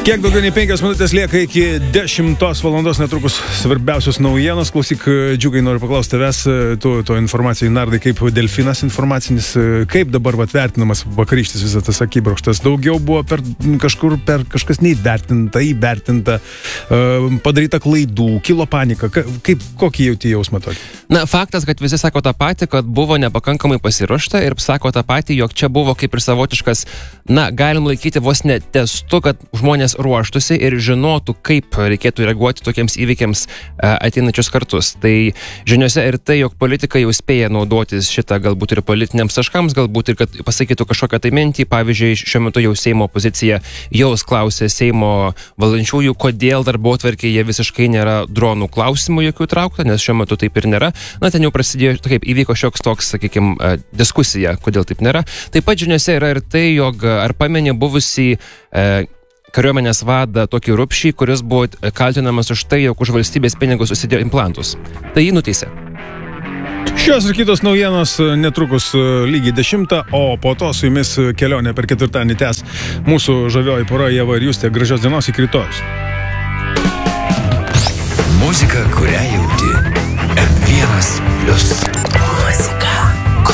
Kiek daugiau nei 5 minutės lieka iki 10 valandos, netrukus svarbiausios naujienos. Klausyk, Džiugai, noriu paklausti tavęs, tu informacijai nardai kaip delfinas informacinis, kaip dabar vertinamas vakarykštis visas tas akibrokštas. Daugiau buvo per kažkas neįvertinta, įvertinta, padaryta klaidų, kilo panika. Kokį jauti jausmą tokį? Na, faktas, kad visi sako tą patį, kad buvo nepakankamai pasiruošta ir sako tą patį, jog čia buvo kaip ir savotiškas, galim laikyti vos ne testu, kad žmonės ruoštųsi ir žinotų, kaip reikėtų reaguoti tokiems įvykiams ateinančius kartus. Tai žiniuose ir tai, jog politikai jau spėja naudotis šitą galbūt ir politiniams taškams, galbūt ir kad pasakytų kažkokią tai mintį. Pavyzdžiui, šiuo metu jau Seimo opozicija jau klausė Seimo valdančiųjų, kodėl darbotvarkėje jie visiškai nėra dronų klausimų jokių traukta, nes šiuo metu taip ir nėra. Na, ten jau prasidėjo, kaip įvyko šioks toks, sakykime, diskusija, kodėl taip nėra. Taip pat žiniuose yra ir tai, jog ar pameni buvusį kariuomenės vadą tokį Rupšį, kuris buvo kaltinamas už tai, jog už valstybės pinigus susidėjo implantus. Tai jį nuteisė. Šios ir kitos naujienos netrukus lygiai 10, o po to su jumis kelionė per ketvirtadienį tęs mūsų žavioji pora Ieva ir Justė. Gražios dienos, iki rytojus. Muzika, kurią jauti. M1+.